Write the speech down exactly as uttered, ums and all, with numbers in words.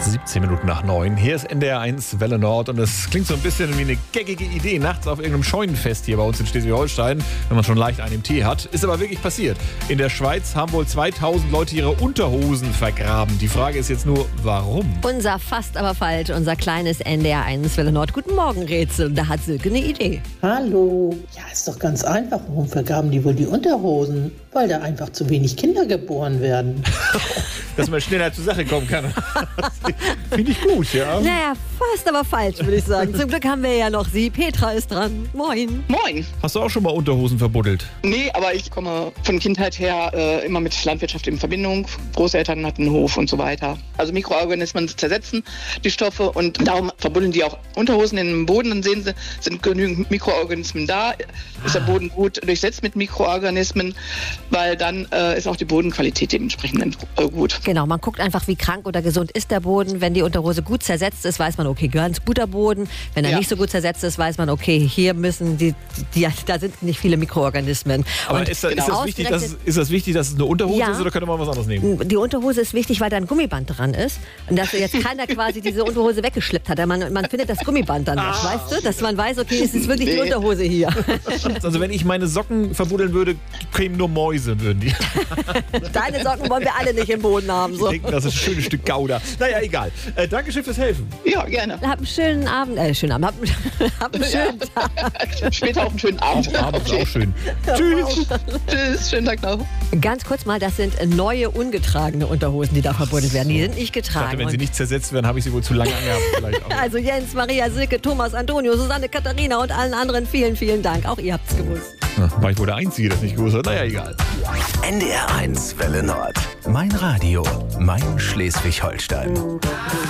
siebzehn Minuten nach neun. Hier ist N D R eins Welle Nord und es klingt so ein bisschen wie eine geckige Idee nachts auf irgendeinem Scheunenfest hier bei uns in Schleswig-Holstein, wenn man schon leicht einen im Tee hat. Ist aber wirklich passiert. In der Schweiz haben wohl zweitausend Leute ihre Unterhosen vergraben. Die Frage ist jetzt nur, warum? Unser fast aber falsch, unser kleines N D R eins Welle Nord. Guten Morgen, Rätsel. Da hat Silke eine Idee. Hallo. Ja, ist doch ganz einfach. Warum vergraben die wohl die Unterhosen? Weil da einfach zu wenig Kinder geboren werden. Dass man schneller zur Sache kommen kann. Finde ich gut, ja. Naja, fast aber falsch, würde ich sagen. Zum Glück haben wir ja noch sie. Petra ist dran. Moin. Moin. Hast du auch schon mal Unterhosen verbuddelt? Nee, aber ich komme von Kindheit her äh, immer mit Landwirtschaft in Verbindung. Großeltern hatten einen Hof und so weiter. Also Mikroorganismen zersetzen die Stoffe und darum verbuddeln die auch Unterhosen in den Boden. Dann sehen sie, sind genügend Mikroorganismen da. Ist der Boden gut durchsetzt mit Mikroorganismen, weil dann äh, ist auch die Bodenqualität dementsprechend äh, gut. Genau, man guckt einfach, wie krank oder gesund ist der Boden. Wenn die Unterhose gut zersetzt ist, weiß man, okay, ganz guter Boden. Wenn er Ja. nicht so gut zersetzt ist, weiß man, okay, hier müssen die, die da sind nicht viele Mikroorganismen. Aber Und ist, das, genau. ist, das wichtig, dass es, ist das wichtig, dass es eine Unterhose Ja. ist oder könnte man was anderes nehmen? Die Unterhose ist wichtig, weil da ein Gummiband dran ist. Und dass jetzt keiner quasi diese Unterhose weggeschleppt hat. Man, man findet das Gummiband dann noch, weißt du? Dass man weiß, okay, es ist wirklich die Nee. Unterhose hier. Also wenn ich meine Socken verbuddeln würde, kämen nur Mäuse, würden die. Deine Socken wollen wir alle nicht im Boden haben. So. Denken, das ist ein schönes Stück Gouda. Naja, egal. Äh, Dankeschön fürs Helfen. Ja, gerne. Hab einen schönen Abend, äh, schönen Abend, hab, hab einen schönen Tag. Später auch einen schönen Abend. Abends auch schön. Tschüss. Tschüss, schönen Tag noch. Ganz kurz mal, das sind neue ungetragene Unterhosen, die da verbuddelt werden. Die sind nicht Ich dachte, getragen. wenn sie Und nicht zersetzt werden, habe ich sie wohl zu lange angehabt. Vielleicht auch. also Jens, Maria, Silke, Thomas, Antonio, Susanne, Katharina und allen anderen vielen, vielen Dank. Auch ihr habt's gewusst. Ja, war ich wohl der Einzige, der das nicht gewusst hat. Naja, egal. N D R eins Welle Nord. Mein Radio, mein Schleswig-Holstein.